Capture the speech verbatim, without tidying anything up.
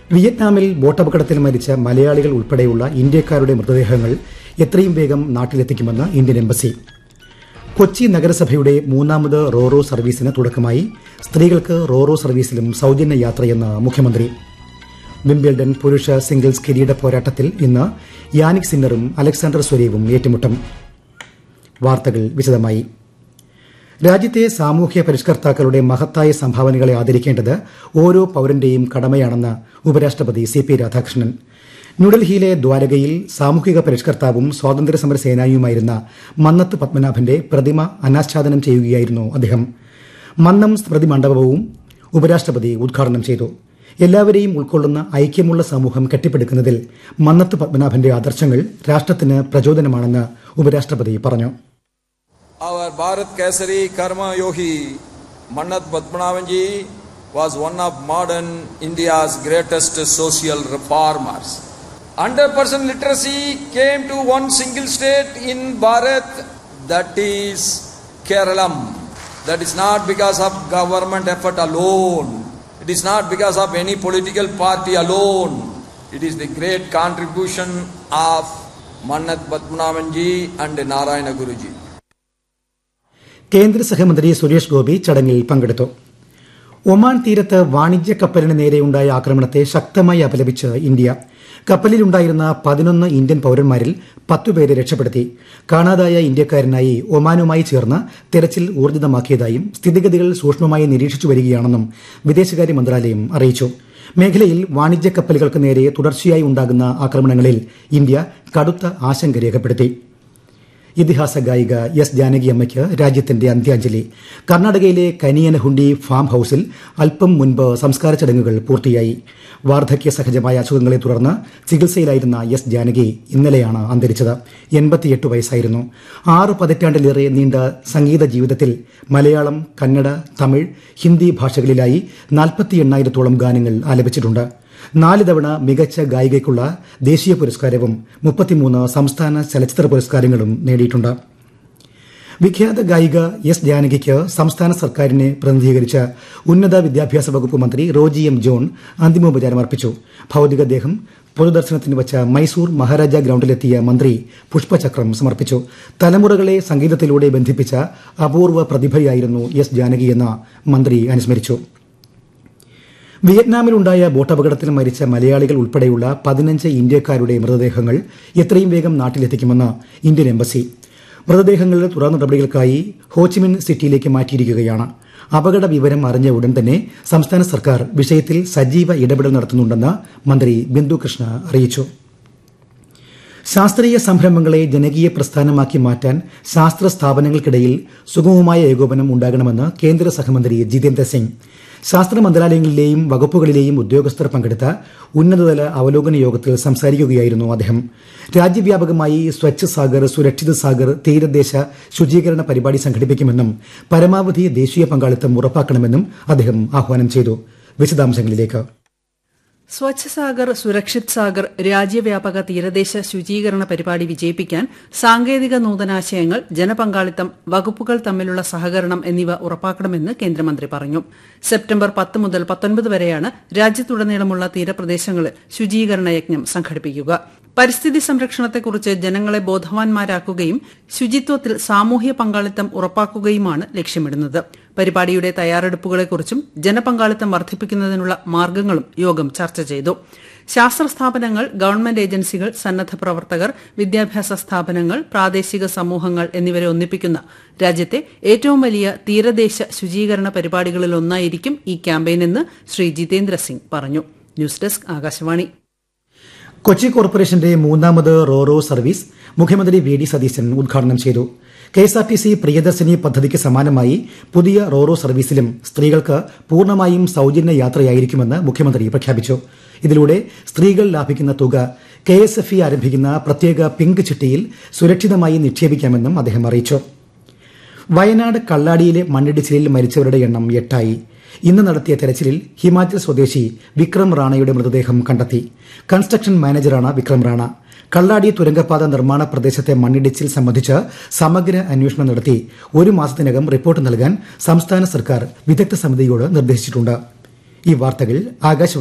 വിയറ്റ്നാമിൽ ബോട്ടപകടത്തിൽ മരിച്ച മലയാളികൾ ഉൾപ്പെടെയുള്ള ഇന്ത്യക്കാരുടെ മൃതദേഹങ്ങൾ എത്രയും വേഗം നാട്ടിലെത്തിക്കുമെന്ന് ഇന്ത്യൻ എംബസി. കൊച്ചി നഗരസഭയുടെ മൂന്നാമത് റോറോ സർവീസിന് തുടക്കമായി. സ്ത്രീകൾക്ക് റോറോ സർവീസിലും സൌജന്യ യാത്രയെന്ന് മുഖ്യമന്ത്രി. വിംബിൾഡൺ പുരുഷ സിംഗിൾസ് കിരീട പോരാട്ടത്തിൽ ഇന്ന് യാനിക് സിന്നറും അലക്സാണ്ടർ സ്വരേവും ഏറ്റുമുട്ടും. വാർത്തകൾ വിശദമായി. രാജ്യത്തെ സാമൂഹ്യ പരിഷ്കർത്താക്കളുടെ മഹത്തായ സംഭാവനകളെ ആദരിക്കേണ്ടത് ഓരോ പൌരന്റെയും കടമയാണെന്ന് ഉപരാഷ്ട്രപതി സി പി രാധാകൃഷ്ണൻ. ന്യൂഡൽഹിയിലെ ദ്വാരകയിൽ സാമൂഹിക പരിഷ്കർത്താവും സ്വാതന്ത്ര്യസമര സേനാനിയുമായിരുന്ന മന്നത്ത് പത്മനാഭന്റെ പ്രതിമ അനാച്ഛാദനം ചെയ്യുകയായിരുന്നു അദ്ദേഹം. മന്നം സ്മൃതി മണ്ഡപവും ഉപരാഷ്ട്രപതി ഉദ്ഘാടനം ചെയ്തു. എല്ലാവരെയും ഉൾക്കൊള്ളുന്ന ഐക്യമുള്ള സമൂഹം കെട്ടിപ്പടുക്കുന്നതിൽ മന്നത്ത് പത്മനാഭന്റെ ആദർശങ്ങൾ രാഷ്ട്രത്തിന് പ്രചോദനമാണെന്ന് ഉപരാഷ്ട്രപതി പറഞ്ഞു. Our Bharat Kesari Karma Yogi Mannat Padmanabhan ji was one of modern India's greatest social reformers. one hundred percent literacy came to one single state in Bharat, that is Keralam. That is not because of government effort alone. It is not because of any political party alone. It is the great contribution of Mannat Padmanabhan ji and Narayana Guru ji. കേന്ദ്ര സഹമന്ത്രി സുരേഷ് ഗോപി ചടങ്ങിൽ പങ്കെടുത്തു. Oman തീരത്ത് വാണിജ്യ കപ്പലിന് നേരെയുണ്ടായ ആക്രമണത്തെ ശക്തമായി അപലപിച്ച് ഇന്ത്യ. കപ്പലിലുണ്ടായിരുന്ന പതിനൊന്ന് ഇന്ത്യൻ പൌരന്മാരിൽ പത്തുപേരെ രക്ഷപ്പെടുത്തി. കാണാതായ ഇന്ത്യക്കാരനായി ഒമാനുമായി ചേർന്ന് തെരച്ചിൽ ഊർജിതമാക്കിയതായും സ്ഥിതിഗതികൾ സൂക്ഷ്മമായി നിരീക്ഷിച്ചു വരികയാണെന്നും വിദേശകാര്യ മന്ത്രാലയം അറിയിച്ചു. മേഖലയിൽ വാണിജ്യ കപ്പലുകൾക്ക് നേരെ തുടർച്ചയായി ഉണ്ടാകുന്ന ആക്രമണങ്ങളിൽ ഇന്ത്യ കടുത്ത ആശങ്ക രേഖപ്പെടുത്തി. ഇതിഹാസ ഗായിക എസ് ജാനകിയമ്മയ്ക്ക് രാജ്യത്തിന്റെ അന്ത്യാഞ്ജലി. കർണാടകയിലെ കനിയനഹുണ്ടി ഫാം ഹൌസിൽ അല്പം മുൻപ് സംസ്കാര ചടങ്ങുകൾ പൂർത്തിയായി. വാർദ്ധക്യ സഹജമായ അസുഖങ്ങളെ തുടർന്ന് ചികിത്സയിലായിരുന്ന എസ് ജാനകി ഇന്നലെയാണ് അന്തരിച്ചത്. എൺപത്തിയെട്ട് വയസ്സായിരുന്നു. ആറ് പതിറ്റാണ്ടിലേറെ നീണ്ട സംഗീത ജീവിതത്തിൽ മലയാളം, കന്നഡ, തമിഴ്, ഹിന്ദി ഭാഷകളിലായി നാൽപ്പത്തി എണ്ണായിരത്തോളം ഗാനങ്ങൾ ആലപിച്ചിട്ടുണ്ട്. നാല് തവണ മികച്ച ഗായികയ്ക്കുള്ള ദേശീയ പുരസ്കാരവും മുപ്പത്തിമൂന്ന് സംസ്ഥാന ചലച്ചിത്ര പുരസ്കാരങ്ങളും നേടിയിട്ടുണ്ട്. വിഖ്യാത ഗായിക എസ് ജാനകിക്ക് സംസ്ഥാന സർക്കാരിനെ പ്രതിനിധീകരിച്ച ഉന്നത വിദ്യാഭ്യാസ വകുപ്പ് മന്ത്രി റോജി എം ജോൺ അന്തിമോപചാരം അർപ്പിച്ചു. ഭൌതികദേഹം പൊതുദർശനത്തിന് വച്ച മൈസൂർ മഹാരാജ ഗ്രൌണ്ടിലെത്തിയ മന്ത്രി പുഷ്പചക്രം സമർപ്പിച്ചു. തലമുറകളെ സംഗീതത്തിലൂടെ ബന്ധിപ്പിച്ച അപൂർവ പ്രതിഭയായിരുന്നു എസ് ജാനകിയെന്ന് മന്ത്രി അനുസ്മരിച്ചു. വിയറ്റ്നാമിലുണ്ടായ ബോട്ടപകടത്തിൽ മരിച്ച മലയാളികൾ ഉൾപ്പെടെയുള്ള പതിനഞ്ച് ഇന്ത്യക്കാരുടെ മൃതദേഹങ്ങൾ എത്രയും വേഗം നാട്ടിലെത്തിക്കുമെന്ന് ഇന്ത്യൻ എംബസി. മൃതദേഹങ്ങൾ തുടർ നടപടികൾക്കായി ഹോച്ചിമിൻ സിറ്റിയിലേക്ക് മാറ്റിയിരിക്കുകയാണ്. അപകട വിവരം അറിഞ്ഞ ഉടൻ തന്നെ സംസ്ഥാന സർക്കാർ വിഷയത്തിൽ സജീവ ഇടപെടൽ നടത്തുന്നുണ്ടെന്ന് മന്ത്രി ബിന്ദു കൃഷ്ണ അറിയിച്ചു. ശാസ്ത്രീയ സംരംഭങ്ങളെ ജനകീയ പ്രസ്ഥാനമാക്കി മാറ്റാൻ ശാസ്ത്ര സ്ഥാപനങ്ങൾക്കിടയിൽ സുഗമമായ ഏകോപനം ഉണ്ടാകണമെന്ന് കേന്ദ്ര സഹമന്ത്രി ജിതേന്ദ്ര സിംഗ്. ശാസ്ത്ര മന്ത്രാലയങ്ങളിലെയും വകുപ്പുകളിലെയും ഉദ്യോഗസ്ഥർ പങ്കെടുത്ത ഉന്നതതല അവലോകന യോഗത്തിൽ സംസാരിക്കുകയായിരുന്നു അദ്ദേഹം. രാജ്യവ്യാപകമായി സ്വച്ഛ് സാഗർ സുരക്ഷിത് സാഗർ തീരദേശ ശുചീകരണ പരിപാടി സംഘടിപ്പിക്കുമെന്നും പരമാവധി ദേശീയ പങ്കാളിത്തം ഉറപ്പാക്കണമെന്നും അദ്ദേഹം ആഹ്വാനം ചെയ്തു. വിശദാംശങ്ങളിലേക്ക്. സ്വച്ഛ് സാഗർ സുരക്ഷിത് സാഗർ രാജ്യവ്യാപക തീരദേശ ശുചീകരണ പരിപാടി വിജയിപ്പിക്കാൻ സാങ്കേതിക നൂതനാശയങ്ങൾ, ജനപങ്കാളിത്തം, വകുപ്പുകൾ തമ്മിലുള്ള സഹകരണം എന്നിവ ഉറപ്പാക്കണമെന്ന് കേന്ദ്രമന്ത്രി പറഞ്ഞു. സെപ്റ്റംബർ പത്ത് മുതൽ പത്തൊൻപത് വരെയാണ് രാജ്യത്തുടനീളമുള്ള തീരപ്രദേശങ്ങളിൽ ശുചീകരണ യജ്ഞം സംഘടിപ്പിക്കുക. പരിസ്ഥിതി സംരക്ഷണത്തെക്കുറിച്ച് ജനങ്ങളെ ബോധവാന്മാരാക്കുകയും ശുചിത്വത്തിൽ സാമൂഹ്യ പങ്കാളിത്തം ഉറപ്പാക്കുകയുമാണ് ലക്ഷ്യമിടുന്നത്. പരിപാടിയുടെ തയ്യാറെടുപ്പുകളെക്കുറിച്ചും ജനപങ്കാളിത്തം വർദ്ധിപ്പിക്കുന്നതിനുള്ള മാർഗ്ഗങ്ങളും യോഗം ചർച്ച ചെയ്തു. ശാസ്ത്ര സ്ഥാപനങ്ങൾ, ഗവൺമെന്റ് ഏജൻസികൾ, സന്നദ്ധ പ്രവർത്തകർ, വിദ്യാഭ്യാസ സ്ഥാപനങ്ങൾ, പ്രാദേശിക സമൂഹങ്ങൾ എന്നിവരെ ഒന്നിപ്പിക്കുന്ന രാജ്യത്തെ ഏറ്റവും വലിയ തീരദേശ ശുചീകരണ പരിപാടികളിലൊന്നായിരിക്കും ഈ ക്യാമ്പയിനെന്ന് ശ്രീ ജിതേന്ദ്ര സിംഗ് പറഞ്ഞു. News desk Akashvani. കൊച്ചി കോർപ്പറേഷന്റെ മൂന്നാമത് റോറോ സർവീസ് മുഖ്യമന്ത്രി വി ഡി സതീശൻ ഉദ്ഘാടനം ചെയ്തു. കെഎസ്ആർടിസി പ്രിയദർശിനി പദ്ധതിക്ക് സമാനമായി പുതിയ റോറോ സർവീസിലും സ്ത്രീകൾക്ക് പൂർണ്ണമായും സൌജന്യ യാത്രയായിരിക്കുമെന്ന് മുഖ്യമന്ത്രി പ്രഖ്യാപിച്ചു. ഇതിലൂടെ സ്ത്രീകൾ ലാഭിക്കുന്ന തുക കെഎസ്എഫ്ഇ ആരംഭിക്കുന്ന പ്രത്യേക പിങ്ക് ചിട്ടിയിൽ സുരക്ഷിതമായി നിക്ഷേപിക്കാമെന്നും അദ്ദേഹം അറിയിച്ചു. വയനാട് കള്ളാടിയിലെ മണ്ണിടിച്ചിലിൽ മരിച്ചവരുടെ എണ്ണം എട്ടായി. ഇന്ന് നടത്തിയ തെരച്ചിലിൽ ഹിമാചൽ സ്വദേശി വിക്രം റാണയുടെ മൃതദേഹം കണ്ടെത്തി. കൺസ്ട്രക്ഷൻ മാനേജറാണ് വിക്രം റാണ. കള്ളാടി തുരങ്കപാത നിർമ്മാണ പ്രദേശത്തെ മണ്ണിടിച്ചിൽ സംബന്ധിച്ച് സമഗ്ര അന്വേഷണം നടത്തി ഒരു മാസത്തിനകം റിപ്പോർട്ട് നൽകാൻ സംസ്ഥാന സർക്കാർ വിദഗ്ധ സമിതിയോട് നിർദ്ദേശിച്ചിട്ടുണ്ട്. ഈ വാർത്തകൾ ആകാശവാണി